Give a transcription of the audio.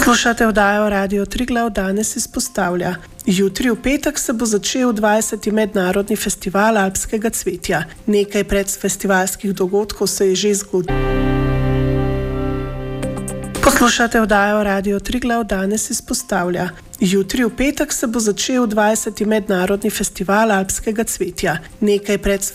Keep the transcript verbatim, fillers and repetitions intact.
Poslušate oddajo Radio Triglav, danes izpostavlja. Jutri v petek se bo začel dvajseti mednarodni festival alpskega cvetja. Nekaj predfestivalskih dogodkov se je že zgodilo. Poslušate oddajo Radio Triglav, danes izpostavlja. Jutri v petek se bo začel dvajseti mednarodni festival alpskega cvetja. Nekaj predfestivalskih